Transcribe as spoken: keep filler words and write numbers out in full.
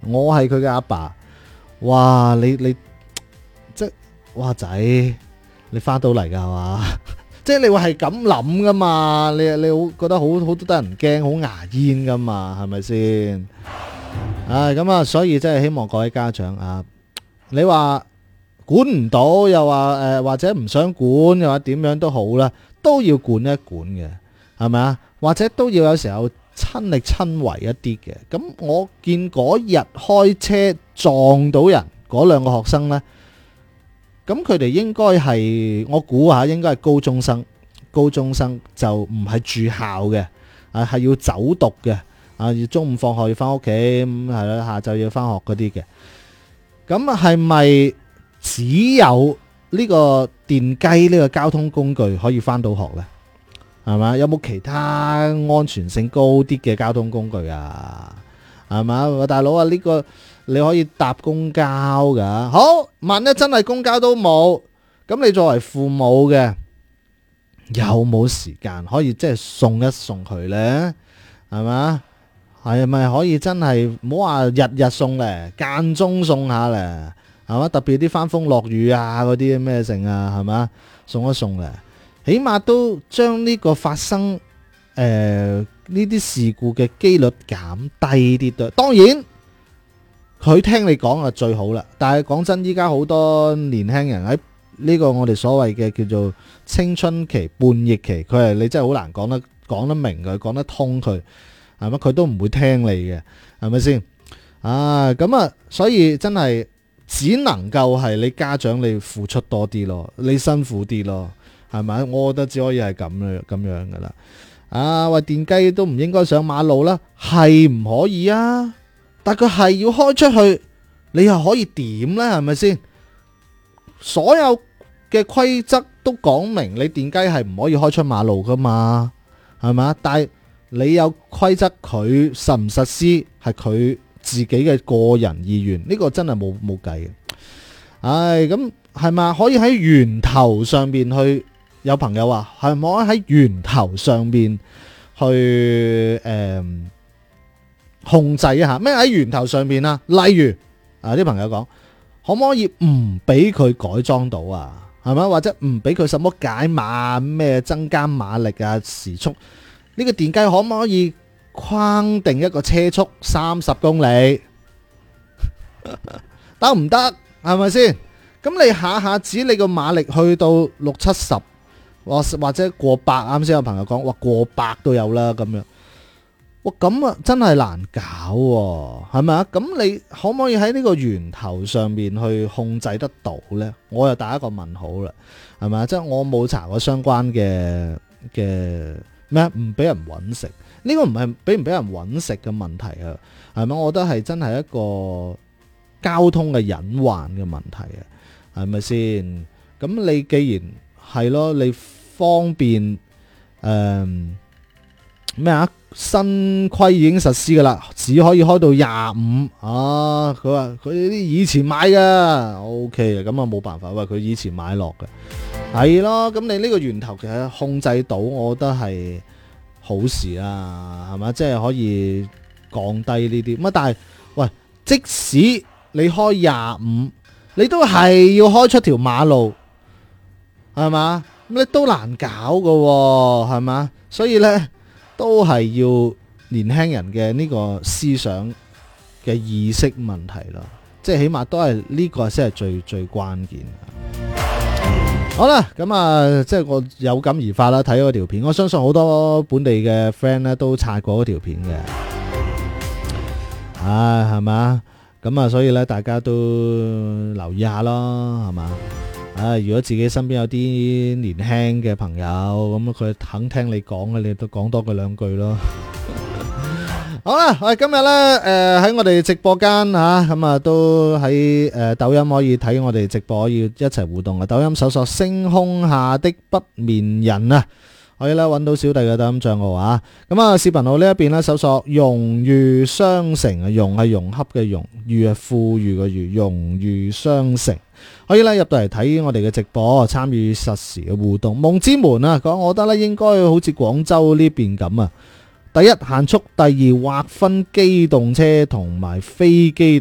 我係佢嘅阿爸，哇！你你即係哇仔，你翻到嚟噶係嘛？即係你會係咁諗噶嘛？你你好覺得好好得人驚，好牙煙噶嘛？係咪先？唉，咁啊，所以真係希望各位家長啊，你話管唔到，又話誒、呃、或者唔想管，又話點樣都好啦，都要管一管嘅，係咪啊？或者都要有時候親力親為一啲嘅。咁我見嗰日開車撞到人嗰兩個學生呢。咁佢哋應該係，我估下應該係高中生，高中生就唔係住校嘅，啊係要走讀嘅，啊要中午放學要翻屋企，咁係啦，下晝要翻學嗰啲嘅。咁係咪只有呢個電雞呢個交通工具可以翻到學呢？係嘛？有冇其他安全性高啲嘅交通工具啊？係嘛？大佬啊，呢個你可以搭公交噶。好，萬一真係公交都冇，咁你作為父母嘅，有冇時間可以即係送一送佢呢？係嘛？係咪可以真係唔好話日日送咧，間中送下咧？係嘛？特別啲翻風落雨啊，嗰啲咩剩啊，係嘛？送一送咧，起碼都將呢個發生誒呢啲事故嘅機率減低啲對。當然。佢聽你講啊最好啦，但係講真，依家好多年輕人喺呢個我哋所謂嘅叫做青春期、叛逆期，佢係你真係好難講得講得明佢，講得通佢，係咪？佢都唔會聽你嘅，係咪先？啊，咁啊，所以真係只能夠係你家長你付出多啲咯，你辛苦啲咯，係咪？我覺得只可以係咁樣咁樣噶啦。啊，話電雞都唔應該上馬路啦，係唔可以啊？但佢係要開出去，你又可以點呢？係咪先？所有嘅規則都講明，你電雞係唔可以開出馬路噶嘛，係嘛？但係你有規則，佢實唔實施係佢自己嘅個人意願，呢個真係冇冇計嘅。唉，咁係咪可以喺源頭上邊去？有朋友話係咪可以喺源頭上邊去誒？控制一下咩喺源頭上面啊？例如啊，啲朋友講可唔可以唔俾佢改裝到啊？係咪？或者唔俾佢什麼解碼咩增加馬力啊時速？呢個電雞可唔可以框定一個車速三十公里？得唔得？係咪先？咁你下下指你個馬力去到六七十，或或者過百？啱先有朋友講話過百都有啦，咁樣。哇，咁啊真係難搞喎，係咪啊？咁你可唔可以喺呢個源頭上面去控制得到呢？我又打一個問號啦，係咪啊？即係我冇查過相關嘅嘅咩唔俾人揾食，呢個唔係俾唔俾人揾食嘅問題啊，係咪？我覺得係真係一個交通嘅隱患嘅問題啊，係咪先？咁你既然係咯，你方便誒咩啊？新規已經實施噶啦，只可以開到廿五啊！佢話佢啲以前買噶 ，OK 啊，咁啊冇辦法，喂，佢以前買落嘅，係咯。咁你呢個源頭其實控制到，我覺得係好事啊，係嘛？即係可以降低呢啲咁啊。但係喂，即使你開廿五，你都係要開出條馬路，係嘛？咁你都難搞噶，係嘛？所以呢。都係要年輕人嘅呢個思想嘅意識問題咯，即係起碼都係呢個先係最最關鍵。好啦，咁啊，即係我有感而發啦，睇嗰條片，我相信好多本地嘅 friend 咧都刷過嗰條片嘅，唉，係嘛，咁啊，所以咧大家都留意下咯，係嘛。啊！如果自己身邊有啲年輕嘅朋友，咁佢肯聽你講嘅，你都講多佢兩句咯。好啦，我哋今日呢，誒喺我哋直播間吓，咁啊都喺誒抖音可以睇我哋直播，可以一齊互動啊！抖音搜索星空下的不眠人啊，可以咧揾到小弟嘅抖音賬號啊。咁啊，視頻號呢一邊呢，搜索融裕商城啊，融係融洽嘅融，裕係富裕嘅裕，融裕商城。可以咧入到嚟睇我哋嘅直播，參與實時嘅互動。夢之門啊，講我覺得咧應該好似廣州呢邊咁啊。第一限速，第二劃分機動車同埋非機